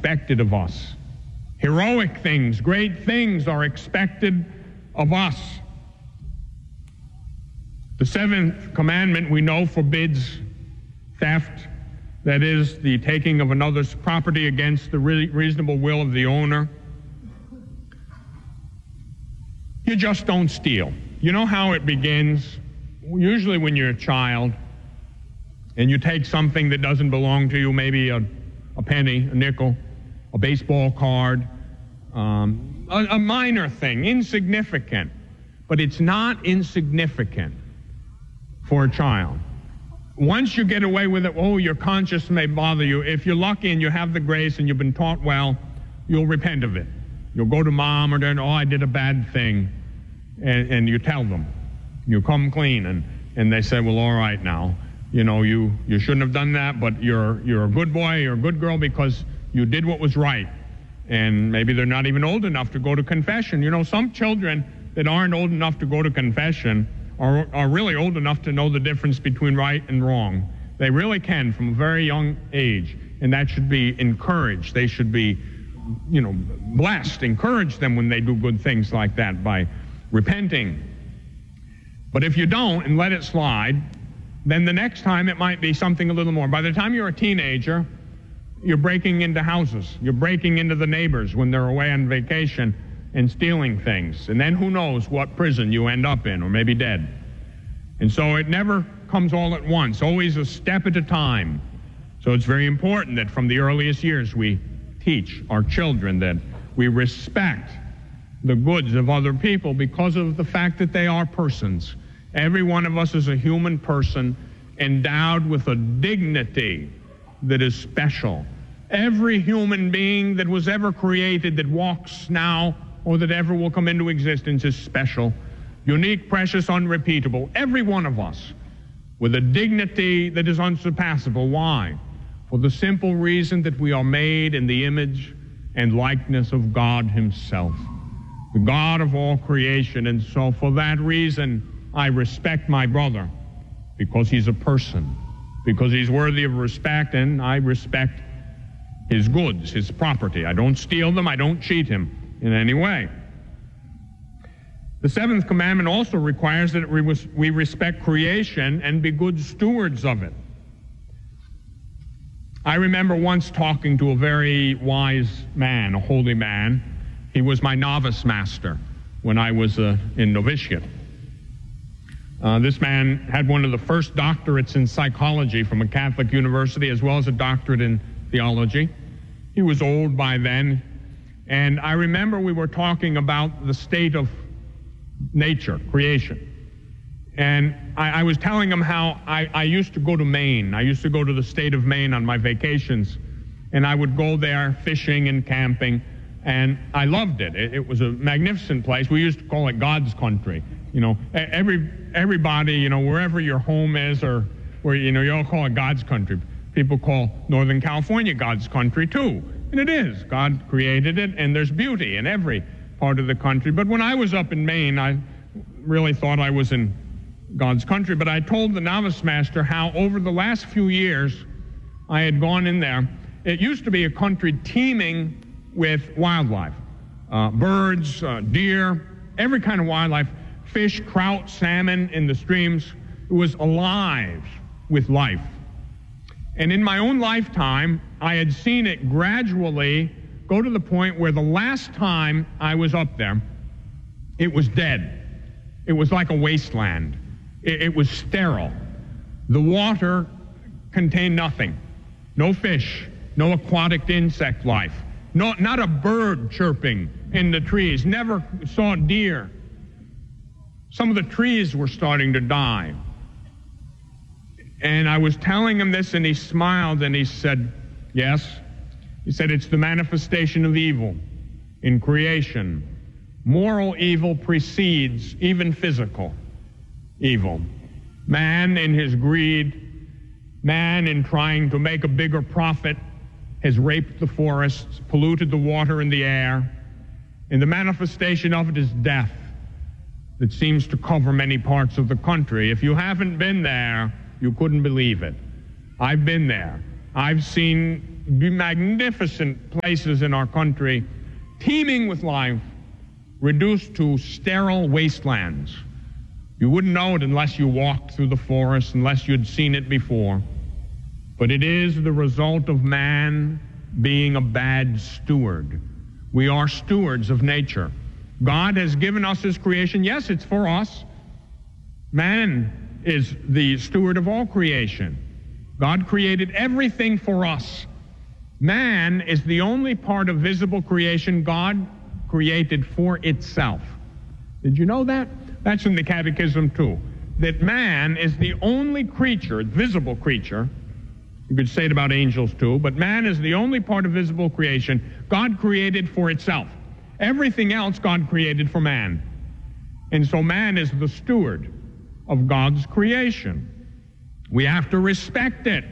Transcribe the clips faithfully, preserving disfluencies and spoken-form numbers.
expected of us. Heroic things, great things are expected of us. The seventh commandment, we know, forbids theft, that is, the taking of another's property against the re- reasonable will of the owner. You just don't steal. You know how it begins? Usually when you're a child and you take something that doesn't belong to you, maybe a, a penny, a nickel, a baseball card, um, a, a minor thing, insignificant, but it's not insignificant for a child. Once you get away with it, oh, your conscience may bother you. If you're lucky and you have the grace and you've been taught well, you'll repent of it. You'll go to mom or dad, oh, I did a bad thing, and, and you tell them. You come clean, and, and they say, well, all right now, you know, you, you shouldn't have done that, but you're you're a good boy, you're a good girl because you did what was right. And maybe they're not even old enough to go to confession. You know, some children that aren't old enough to go to confession are, are really old enough to know the difference between right and wrong. They really can from a very young age, and that should be encouraged. They should be, you know, blessed. Encourage them when they do good things like that by repenting. But if you don't and let it slide, then the next time it might be something a little more. By the time you're a teenager, you're breaking into houses. You're breaking into the neighbors when they're away on vacation and stealing things. And then who knows what prison you end up in, or maybe dead. And so it never comes all at once, always a step at a time. So it's very important that from the earliest years we teach our children that we respect the goods of other people because of the fact that they are persons. Every one of us is a human person endowed with a dignity that is special. Every human being that was ever created, that walks now, or that ever will come into existence is special, unique, precious, unrepeatable. Every one of us with a dignity that is unsurpassable. Why? For the simple reason that we are made in the image and likeness of God himself, the God of all creation. And so for that reason, I respect my brother, because he's a person, because he's worthy of respect, and I respect his goods, his property. I don't steal them. I don't cheat him in any way. The seventh commandment also requires that we respect creation and be good stewards of it. I remember once talking to a very wise man, a holy man. He was my novice master when I was uh, in novitiate. Uh, this man had one of the first doctorates in psychology from a Catholic university, as well as a doctorate in theology. He was old by then, and I remember we were talking about the state of nature, creation. And I, I was telling him how I, I used to go to Maine. I used to go to the state of Maine on my vacations, and I would go there fishing and camping, and I loved it. It, it was a magnificent place. We used to call it God's country. You know, every everybody, you know, wherever your home is, or where, you know, you all call it God's country. People call Northern California God's country too. And it is. God created it, and there's beauty in every part of the country. But when I was up in Maine, I really thought I was in God's country. But I told the novice master how over the last few years I had gone in there. It used to be a country teeming with wildlife, uh, birds, uh, deer, every kind of wildlife, fish, trout, salmon in the streams. It was alive with life. And in my own lifetime, I had seen it gradually go to the point where the last time I was up there, it was dead. It was like a wasteland. It, it was sterile. The water contained nothing. No fish, no aquatic insect life, no, not a bird chirping in the trees. Never saw deer. Some of the trees were starting to die. And I was telling him this, and he smiled, and he said, yes. He said, it's the manifestation of evil in creation. Moral evil precedes even physical evil. Man in his greed, man in trying to make a bigger profit, has raped the forests, polluted the water and the air, and the manifestation of it is death that seems to cover many parts of the country. If you haven't been there, you couldn't believe it. I've been there. I've seen magnificent places in our country, teeming with life, reduced to sterile wastelands. You wouldn't know it unless you walked through the forest, unless you'd seen it before. But it is the result of man being a bad steward. We are stewards of nature. God has given us his creation. Yes, it's for us. Man is the steward of all creation. God created everything for us. Man is the only part of visible creation God created for itself. Did you know that? That's in the Catechism too. That man is the only creature, visible creature, you could say it about angels too, but man is the only part of visible creation God created for itself. Everything else God created for man. And so man is the steward of God's creation. We have to respect it.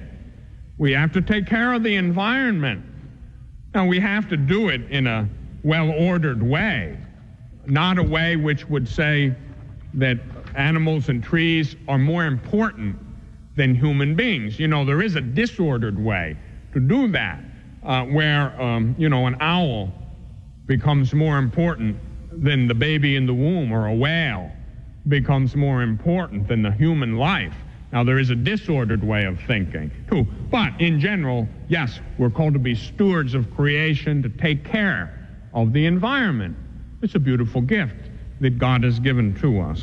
We have to take care of the environment. Now, we have to do it in a well-ordered way, not a way which would say that animals and trees are more important than human beings. You know, there is a disordered way to do that, uh, where, um, you know, an owl becomes more important than the baby in the womb, or a whale becomes more important than the human life. Now, there is a disordered way of thinking, too. But in general, yes, we're called to be stewards of creation, to take care of the environment. It's a beautiful gift that God has given to us.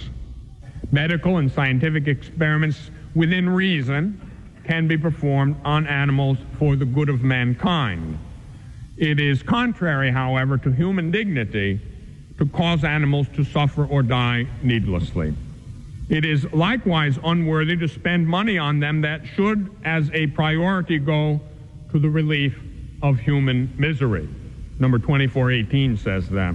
Medical and scientific experiments within reason can be performed on animals for the good of mankind. It is contrary, however, to human dignity to cause animals to suffer or die needlessly. It is likewise unworthy to spend money on them that should, as a priority, go to the relief of human misery. Number twenty-four eighteen says that.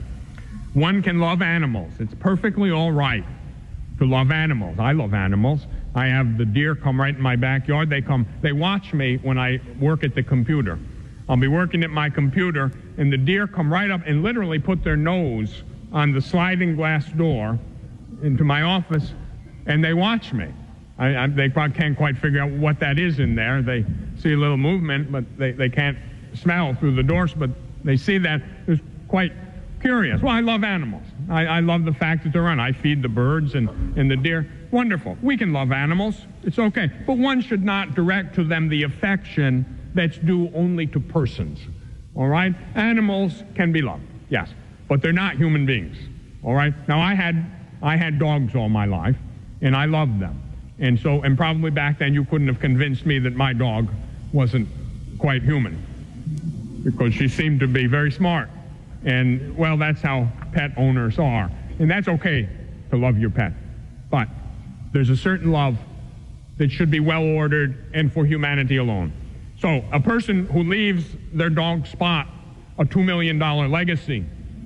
One can love animals. It's perfectly all right to love animals. I love animals. I have the deer come right in my backyard. They come, they watch me when I work at the computer. I'll be working at my computer, and the deer come right up and literally put their nose on the sliding glass door into my office, and they watch me. I, I, they probably can't quite figure out what that is in there. They see a little movement, but they, they can't smell through the doors, but they see that. It's quite curious. Well, I love animals. I, I love the fact that they're around. I feed the birds and, and the deer. Wonderful. We can love animals. It's okay. But one should not direct to them the affection that's due only to persons. All right? Animals can be loved, yes, but they're not human beings. All right? Now, I had I had dogs all my life, and I loved them. And so, and probably back then you couldn't have convinced me that my dog wasn't quite human, because she seemed to be very smart. And, well, that's how pet owners are. And that's okay to love your pet. But there's a certain love that should be well-ordered and for humanity alone. So a person who leaves their dog Spot a two million dollars legacy,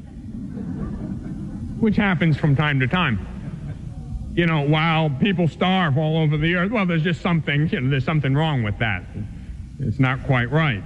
which happens from time to time, you know, while people starve all over the earth, well, there's just something, you know, there's something wrong with that. It's not quite right.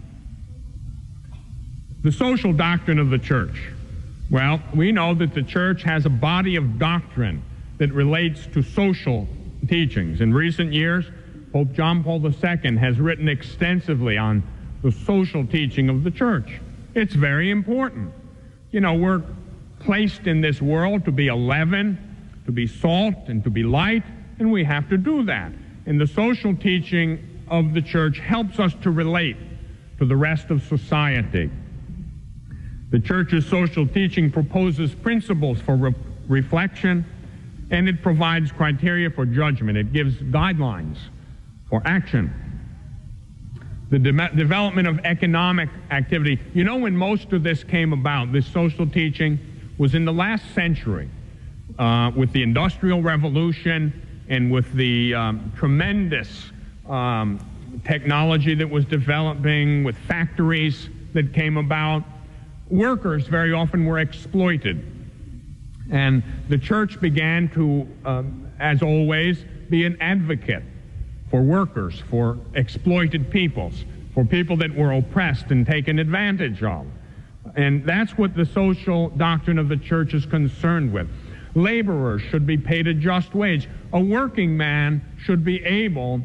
The social doctrine of the church. Well, we know that the church has a body of doctrine that relates to social teachings. In recent years, Pope John Paul the Second has written extensively on the social teaching of the church. It's very important. You know, we're placed in this world to be a leaven, to be salt, and to be light, and we have to do that. And the social teaching of the church helps us to relate to the rest of society. The church's social teaching proposes principles for re- reflection, and it provides criteria for judgment. It gives guidelines for action. The de- development of economic activity. You know, when most of this came about, this social teaching was in the last century, uh, with the Industrial Revolution and with the um, tremendous um, technology that was developing, with factories that came about. Workers very often were exploited. And the church began to, um, as always, be an advocate for workers, for exploited peoples, for people that were oppressed and taken advantage of. And that's what the social doctrine of the church is concerned with. Laborers should be paid a just wage. A working man should be able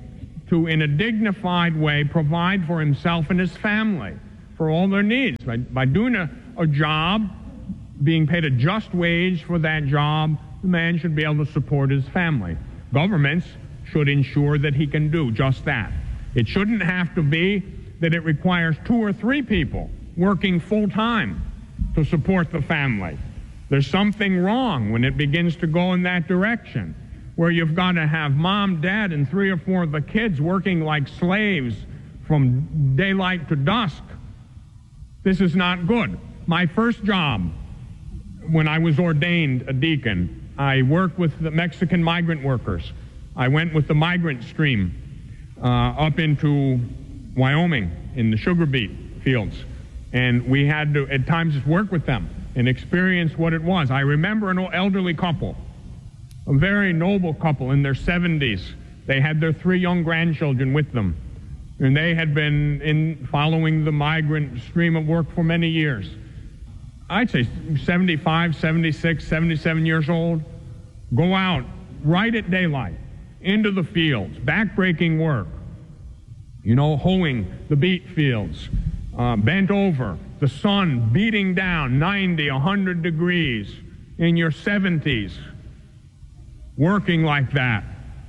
to, in a dignified way, provide for himself and his family, for all their needs. By, by doing a, a job, being paid a just wage for that job, the man should be able to support his family. Governments should ensure that he can do just that. It shouldn't have to be that it requires two or three people working full-time to support the family. There's something wrong when it begins to go in that direction, where you've got to have mom, dad, and three or four of the kids working like slaves from daylight to dusk. This is not good. My first job, when I was ordained a deacon, I worked with the Mexican migrant workers. I went with the migrant stream uh, up into Wyoming in the sugar beet fields. And we had to, at times, work with them and experience what it was. I remember an elderly couple, a very noble couple in their seventies. They had their three young grandchildren with them. And they had been in following the migrant stream of work for many years. I'd say seventy-five, seventy-six, seventy-seven years old. Go out right at daylight into the fields, back-breaking work, you know, hoeing the beet fields, uh, bent over, the sun beating down ninety, one hundred degrees in your seventies, working like that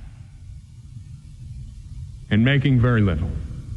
and making very little.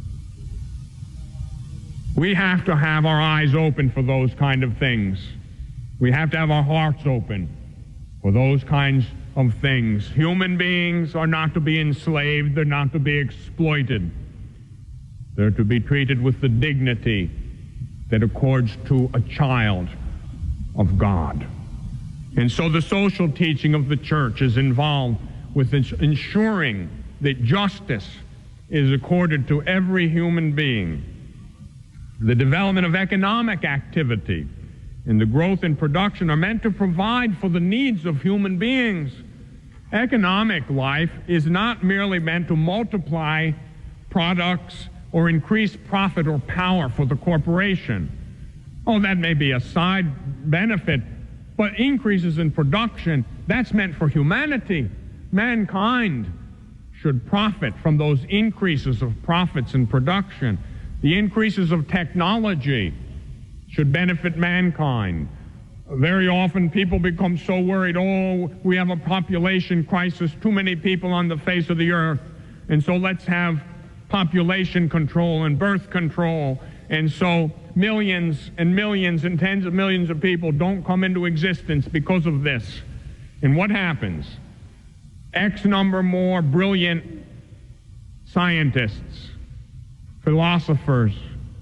We have to have our eyes open for those kind of things. We have to have our hearts open for those kinds of things. Human beings are not to be enslaved. They're not to be exploited. They're to be treated with the dignity that accords to a child of God. And so the social teaching of the church is involved with ensuring that justice is accorded to every human being. The development of economic activity and the growth in production are meant to provide for the needs of human beings. Economic life is not merely meant to multiply products or increase profit or power for the corporation. Oh, that may be a side benefit, but increases in production, that's meant for humanity. Mankind should profit from those increases of profits and production. The increases of technology should benefit mankind. Very often people become so worried, oh, we have a population crisis, too many people on the face of the earth, and so let's have population control and birth control, and so millions and millions and tens of millions of people don't come into existence because of this. And what happens? X number more brilliant scientists, philosophers,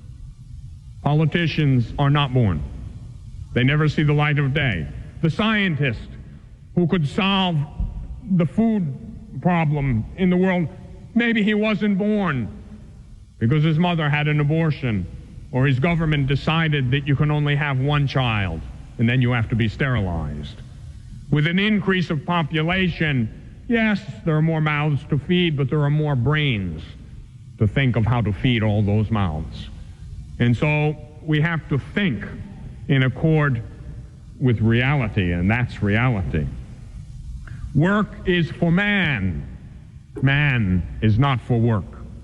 politicians are not born. They never see the light of day. The scientist who could solve the food problem in the world, maybe he wasn't born because his mother had an abortion, or his government decided that you can only have one child and then you have to be sterilized. With an increase of population, yes, there are more mouths to feed, but there are more brains to think of how to feed all those mouths. And so we have to think in accord with reality, and that's reality. Work is for man. Man is not for work.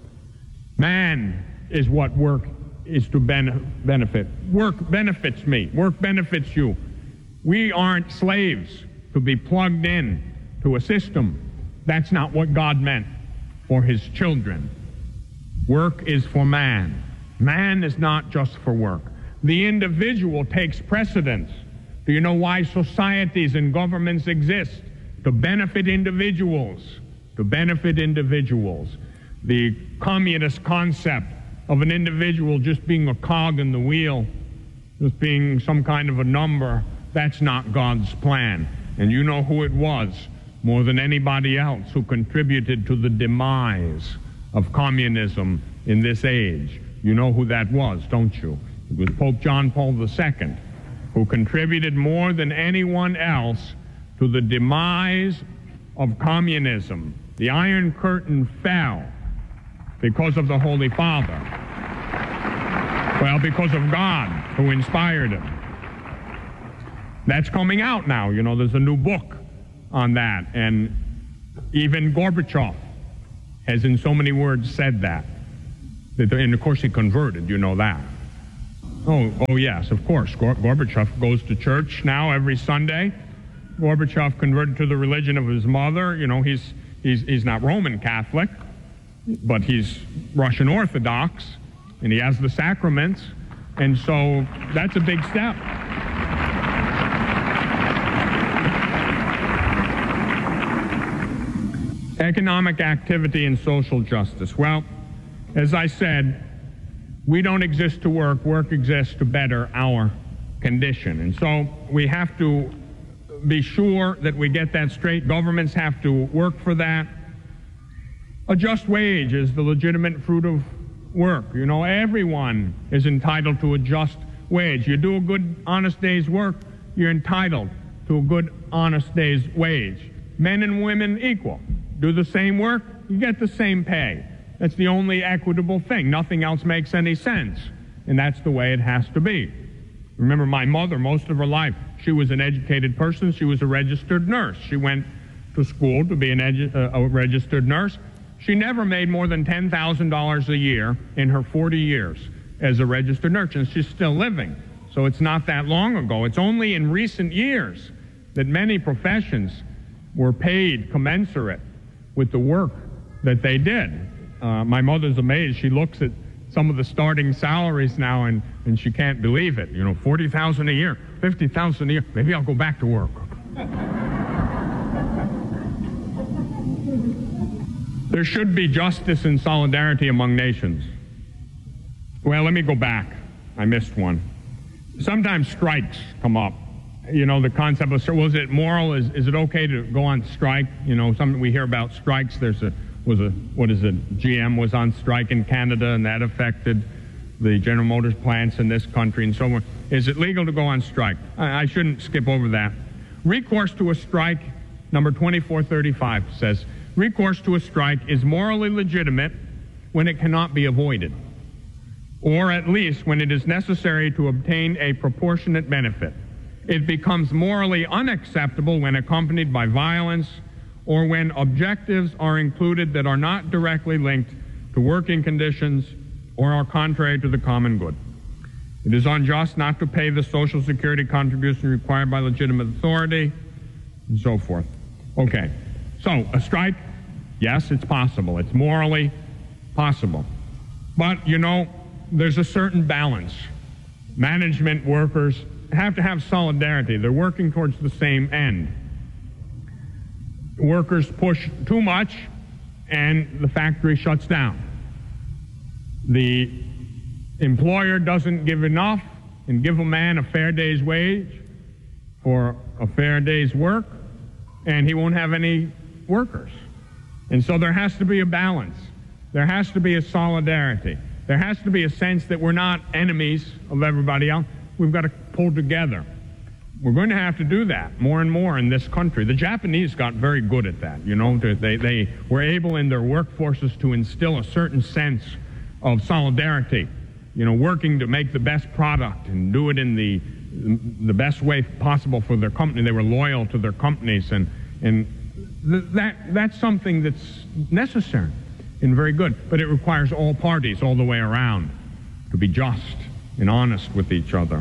Man is what work is to ben- benefit. Work benefits me. Work benefits you. We aren't slaves to be plugged in to a system. That's not what God meant for his children. Work is for man. Man is not just for work. The individual takes precedence. Do you know why societies and governments exist? To benefit individuals. To benefit individuals. The communist concept of an individual just being a cog in the wheel, just being some kind of a number, that's not God's plan. And you know who it was, more than anybody else, who contributed to the demise of communism in this age. You know who that was, don't you? It was Pope John Paul the Second, who contributed more than anyone else to the demise of communism. The Iron Curtain fell because of the Holy Father. Well, because of God, who inspired him. That's coming out now. You know, there's a new book on that. And even Gorbachev has in so many words said that. that and of course he converted, you know that. Oh, oh yes, of course. Gor- Gorbachev goes to church now every Sunday. Gorbachev converted to the religion of his mother. You know, he's, he's, he's not Roman Catholic, but he's Russian Orthodox, and he has the sacraments, and so that's a big step. Economic activity and social justice. Well, as I said, we don't exist to work. Work exists to better our condition. And so we have to be sure that we get that straight. Governments have to work for that. A just wage is the legitimate fruit of work. You know, everyone is entitled to a just wage. You do a good, honest day's work, you're entitled to a good, honest day's wage. Men and women equal. Do the same work, you get the same pay. That's the only equitable thing. Nothing else makes any sense. And that's the way it has to be. Remember, my mother, most of her life, she was an educated person. She was a registered nurse. She went to school to be an edu- uh, a registered nurse. She never made more than ten thousand dollars a year in her forty years as a registered nurse, and she's still living. So it's not that long ago. It's only in recent years that many professions were paid commensurate with the work that they did. Uh, my mother's amazed. She looks at some of the starting salaries now, and, and she can't believe it. You know, forty thousand dollars a year, fifty thousand dollars a year. Maybe I'll go back to work. There should be justice and solidarity among nations. Well, let me go back. I missed one. Sometimes strikes come up. You know, the concept of, well, is it moral? Is, is it okay to go on strike? You know, some, we hear about strikes. There's a, was a, what is it, G M was on strike in Canada, and that affected the General Motors plants in this country and so on. Is it legal to go on strike? I, I shouldn't skip over that. Recourse to a strike, number twenty-four thirty-five says, recourse to a strike is morally legitimate when it cannot be avoided, or at least when it is necessary to obtain a proportionate benefit. It becomes morally unacceptable when accompanied by violence or when objectives are included that are not directly linked to working conditions or are contrary to the common good. It is unjust not to pay the Social Security contribution required by legitimate authority, and so forth. Okay, so a strike, yes, it's possible. It's morally possible. But, you know, there's a certain balance. Management workers have to have solidarity. They're working towards the same end. Workers push too much, and the factory shuts down. The employer doesn't give enough and give a man a fair day's wage for a fair day's work, and he won't have any workers. And so there has to be a balance. There has to be a solidarity. There has to be a sense that we're not enemies of everybody else. We've got to pull together. We're going to have to do that more and more in this country. The Japanese got very good at that. You know, they, they were able in their workforces to instill a certain sense of solidarity, you know, working to make the best product and do it in the the best way possible for their company. They were loyal to their companies, and and th- that that's something that's necessary and very good. But it requires all parties all the way around to be just and honest with each other.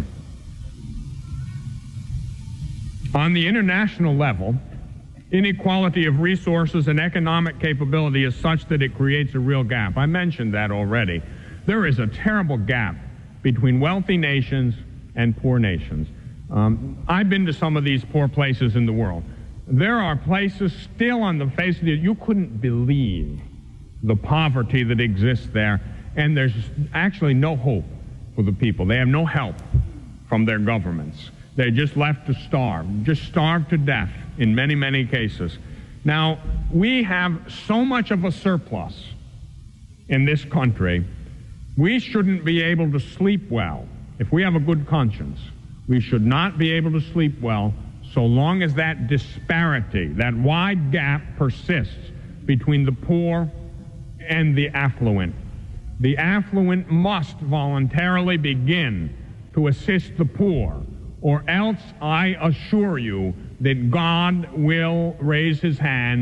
On the international level, inequality of resources and economic capability is such that it creates a real gap. I mentioned that already. There is a terrible gap between wealthy nations and poor nations. Um, I've been to some of these poor places in the world. There are places still on the face of the earth, you couldn't believe the poverty that exists there, and there's actually no hope for the people. They have no help from their governments. They're just left to starve, just starve to death in many, many cases. Now, we have so much of a surplus in this country, we shouldn't be able to sleep well. If we have a good conscience, we should not be able to sleep well so long as that disparity, that wide gap persists between the poor and the affluent. The affluent must voluntarily begin to assist the poor, or else I assure you that God will raise his hand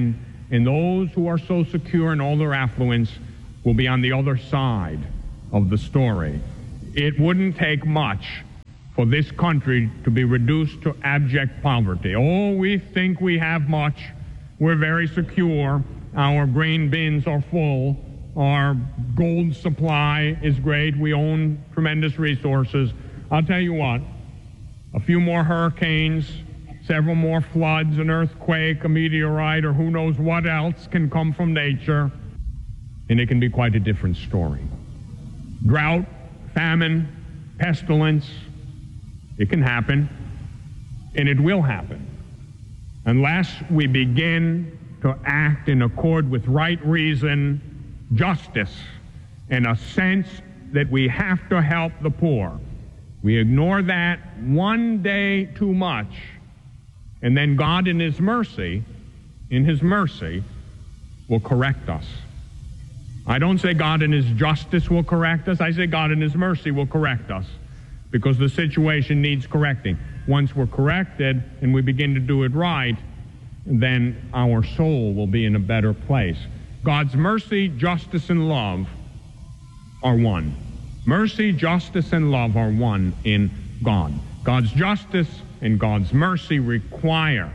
And those who are so secure in all their affluence will be on the other side of the story. It wouldn't take much for this country to be reduced to abject poverty. Oh, we think we have much. We're very secure. Our grain bins are full. Our gold supply is great. We own tremendous resources. I'll tell you what, a few more hurricanes, several more floods, an earthquake, a meteorite, or who knows what else can come from nature, and it can be quite a different story. Drought, famine, pestilence, it can happen, and it will happen, unless we begin to act in accord with right reason, justice, and a sense that we have to help the poor. We ignore that one day too much, and then God in His mercy, in His mercy, will correct us. I don't say God in His justice will correct us. I say God in His mercy will correct us, because the situation needs correcting. Once we're corrected and we begin to do it right, then our soul will be in a better place. God's mercy, justice, and love are one. Mercy, justice, and love are one in God. God's justice and God's mercy require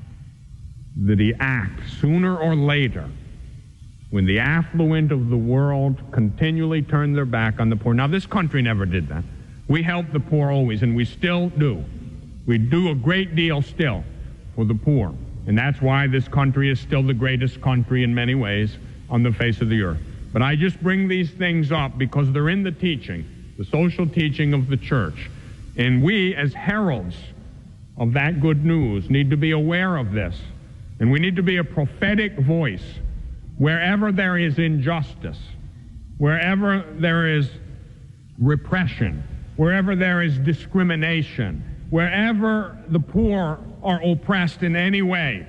that He act sooner or later when the affluent of the world continually turn their back on the poor. Now, this country never did that. We help the poor always, and we still do. We do a great deal still for the poor. And that's why this country is still the greatest country in many ways on the face of the earth. But I just bring these things up because they're in the teaching, the social teaching of the church. And we, as heralds of that good news, need to be aware of this. And we need to be a prophetic voice wherever there is injustice, wherever there is repression, wherever there is discrimination, wherever the poor are oppressed in any way.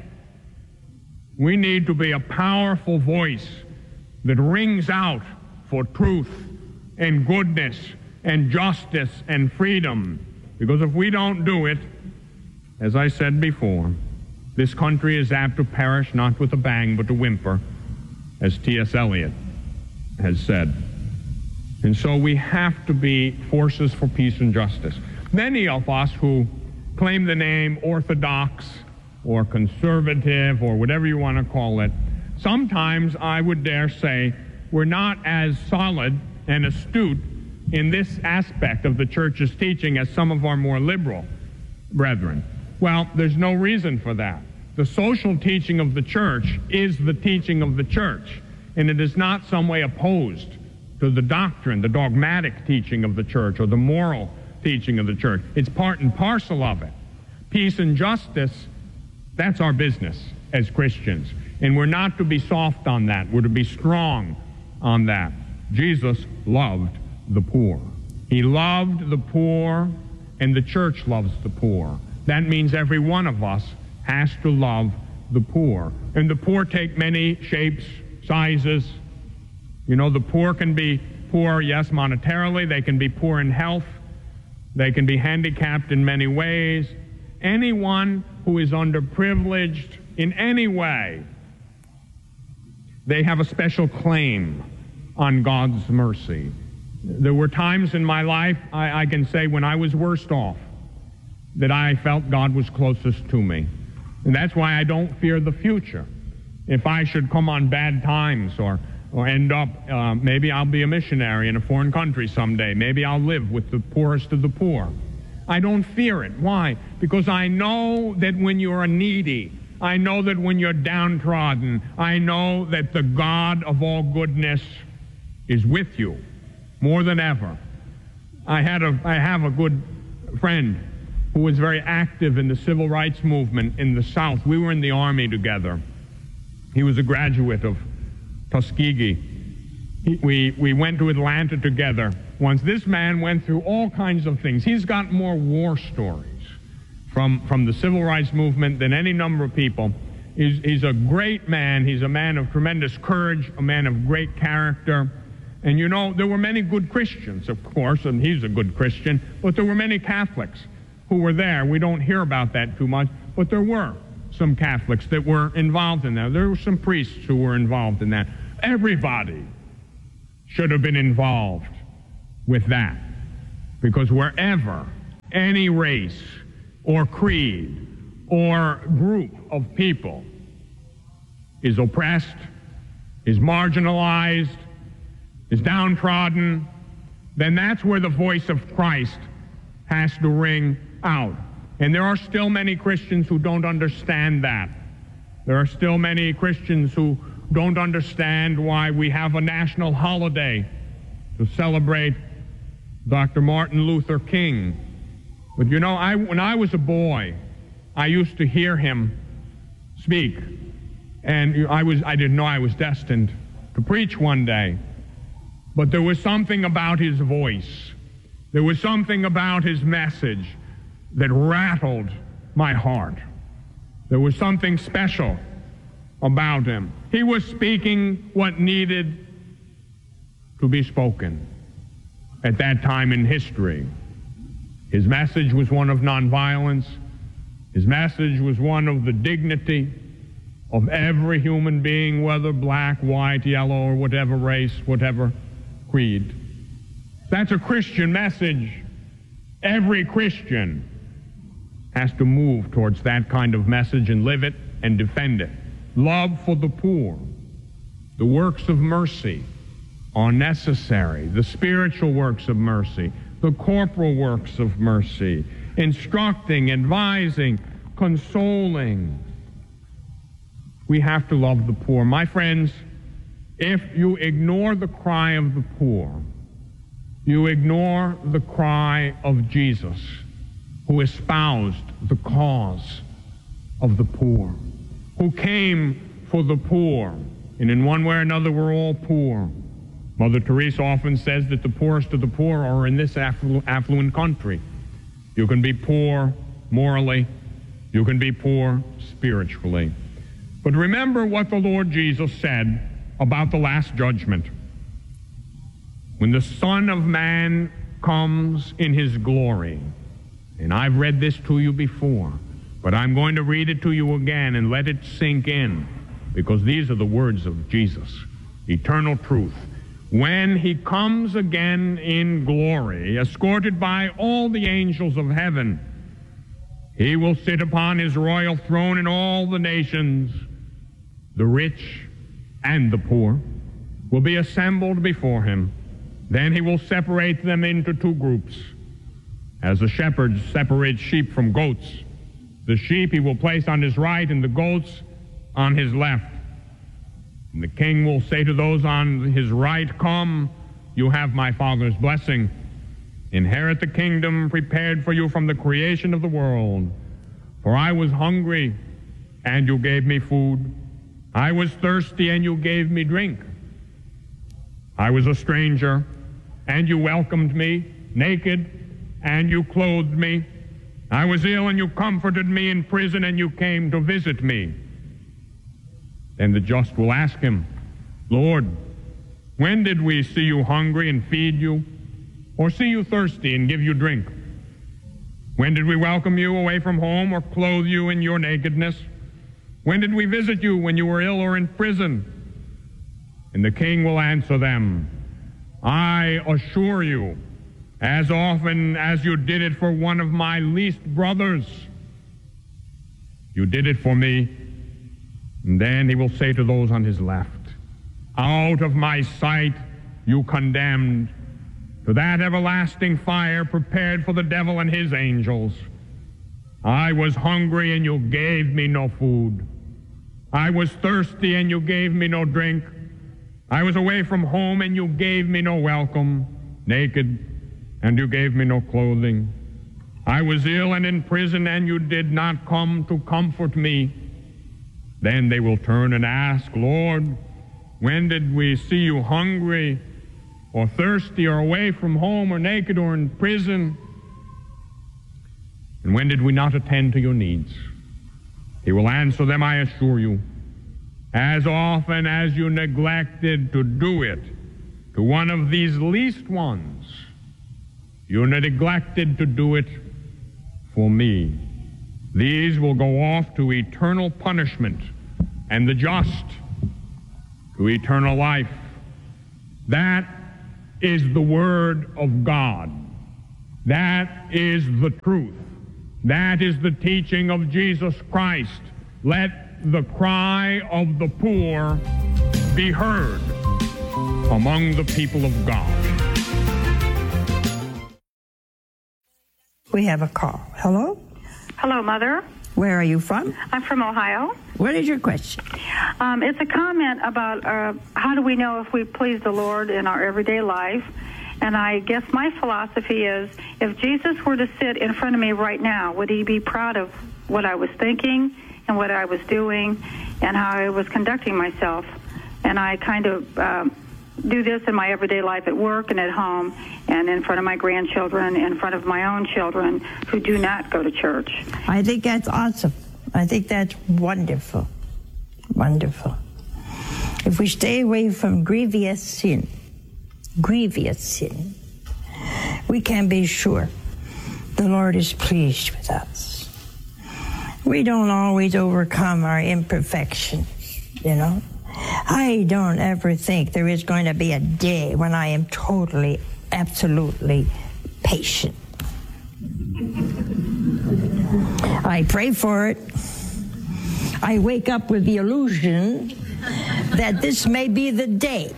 We need to be a powerful voice that rings out for truth and goodness and justice and freedom. Because if we don't do it, as I said before, this country is apt to perish not with a bang but a whimper, as T S Eliot has said. And so we have to be forces for peace and justice. Many of us who claim the name Orthodox or conservative or whatever you want to call it, sometimes I would dare say we're not as solid and astute in this aspect of the church's teaching as some of our more liberal brethren. Well, there's no reason for that. The social teaching of the church is the teaching of the church, and it is not some way opposed to the doctrine, the dogmatic teaching of the church or the moral teaching of the church. It's part and parcel of it. Peace and justice, that's our business as Christians. And we're not to be soft on that. We're to be strong on that. Jesus loved the poor. He loved the poor, and the church loves the poor. That means every one of us has to love the poor. And the poor take many shapes, sizes. You know, the poor can be poor, yes, monetarily. They can be poor in health. They can be handicapped in many ways. Anyone who is underprivileged in any way, they have a special claim on God's mercy. There were times in my life, I, I can say, when I was worst off, that I felt God was closest to me. And that's why I don't fear the future. If I should come on bad times or, or end up, uh, maybe I'll be a missionary in a foreign country someday. Maybe I'll live with the poorest of the poor. I don't fear it. Why? Because I know that when you're a needy, I know that when you're downtrodden, I know that the God of all goodness is with you more than ever. I had a, I have a good friend who was very active in the civil rights movement in the South. We were in the Army together. He was a graduate of Tuskegee. He, we, we went to Atlanta together once. This man went through all kinds of things. He's got more war stories from, from the civil rights movement than any number of people. He's, he's a great man. He's a man of tremendous courage, a man of great character. And you know, there were many good Christians, of course, and he's a good Christian, but there were many Catholics who were there. We don't hear about that too much, but there were some Catholics that were involved in that. There were some priests who were involved in that. Everybody should have been involved with that, because wherever any race or creed or group of people is oppressed, is marginalized, is downtrodden, then that's where the voice of Christ has to ring out. And there are still many Christians who don't understand that. There are still many Christians who don't understand why we have a national holiday to celebrate Doctor Martin Luther King. But you know, I, when I was a boy, I used to hear him speak. And I, was, I didn't know I was destined to preach one day. But there was something about his voice. There was something about his message that rattled my heart. There was something special about him. He was speaking what needed to be spoken at that time in history. His message was one of nonviolence. His message was one of the dignity of every human being, whether black, white, yellow, or whatever race, whatever creed. That's a Christian message. Every Christian has to move towards that kind of message and live it and defend it. Love for the poor. The works of mercy are necessary. The spiritual works of mercy. The corporal works of mercy. Instructing, advising, consoling. We have to love the poor. My friends, if you ignore the cry of the poor, you ignore the cry of Jesus, who espoused the cause of the poor, who came for the poor. And in one way or another, we're all poor. Mother Teresa often says that the poorest of the poor are in this afflu- affluent country. You can be poor morally. You can be poor spiritually. But remember what the Lord Jesus said about the last judgment. When the Son of Man comes in his glory, and I've read this to you before, but I'm going to read it to you again and let it sink in, because these are the words of Jesus, eternal truth. When he comes again in glory, escorted by all the angels of heaven, he will sit upon his royal throne, and all the nations, the rich and the poor, will be assembled before him. Then he will separate them into two groups. As a shepherd separates sheep from goats, the sheep he will place on his right and the goats on his left. And the king will say to those on his right, "Come, you have my Father's blessing. Inherit the kingdom prepared for you from the creation of the world. For I was hungry, and you gave me food. I was thirsty, and you gave me drink. I was a stranger, and you welcomed me, naked, and you clothed me. I was ill, and you comforted me, in prison, and you came to visit me." Then the just will ask him, "Lord, when did we see you hungry and feed you, or see you thirsty and give you drink? When did we welcome you away from home, or clothe you in your nakedness? When did we visit you when you were ill or in prison?" And the king will answer them, "I assure you, as often as you did it for one of my least brothers, you did it for me." And then he will say to those on his left, "Out of my sight, you condemned, to that everlasting fire prepared for the devil and his angels. I was hungry, and you gave me no food. I was thirsty, and you gave me no drink. I was away from home, and you gave me no welcome, naked, and you gave me no clothing. I was ill and in prison, and you did not come to comfort me." Then they will turn and ask, "Lord, when did we see you hungry, or thirsty, or away from home, or naked, or in prison? And when did we not attend to your needs?" He will answer them, "I assure you, as often as you neglected to do it to one of these least ones, you neglected to do it for me." These will go off to eternal punishment, and the just to eternal life. That is the Word of God. That is the truth. That is the teaching of Jesus Christ. Let the cry of the poor be heard among the people of God. We have a call. Hello? Hello, Mother. Where are you from? I'm from Ohio. What is your question? Um, it's a comment about uh, how do we know if we please the Lord in our everyday life. And I guess my philosophy is, if Jesus were to sit in front of me right now, would he be proud of what I was thinking and what I was doing and how I was conducting myself? And I kind of um, do this in my everyday life at work and at home and in front of my grandchildren, in front of my own children who do not go to church. I think that's awesome. I think that's wonderful. Wonderful. If we stay away from grievous sin, grievous sin, we can be sure the Lord is pleased with us. We don't always overcome our imperfections, you know. I don't ever think there is going to be a day when I am totally, absolutely patient. I pray for it. I wake up with the illusion that this may be the day.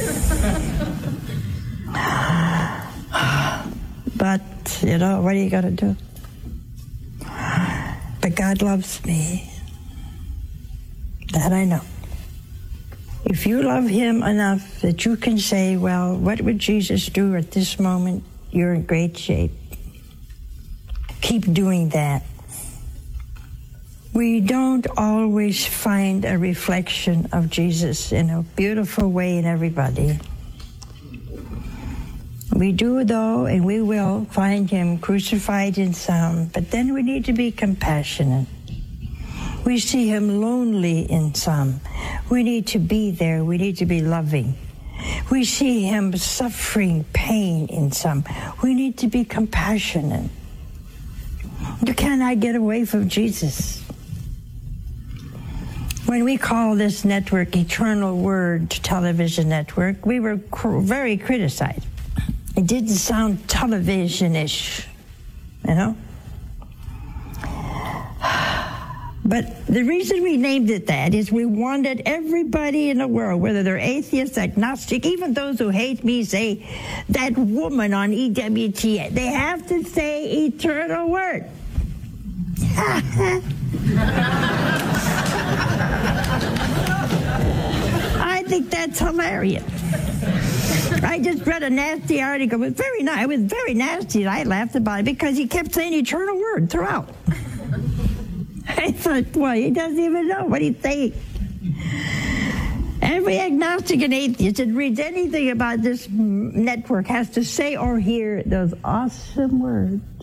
But, you know, what are you going to do? But God loves me. That I know. If you love him enough that you can say, well, what would Jesus do at this moment? You're in great shape. Keep doing that. We don't always find a reflection of Jesus in a beautiful way in everybody. We do, though, and we will find him crucified in some, but then we need to be compassionate. We see him lonely in some. We need to be there. We need to be loving. We see him suffering pain in some. We need to be compassionate. You cannot get away from Jesus. When we call this network Eternal Word Television Network, we were cr- very criticized. It didn't sound television-ish, you know? But the reason we named it that is we wanted everybody in the world, whether they're atheist, agnostic, even those who hate me, say, that woman on E W T N, they have to say Eternal Word. I think that's hilarious. I just read a nasty article. It was very nice. It was very nasty. I laughed about it because he kept saying Eternal Word throughout. I thought, well, he doesn't even know what he's saying. Every agnostic and atheist that reads anything about this network has to say or hear those awesome words.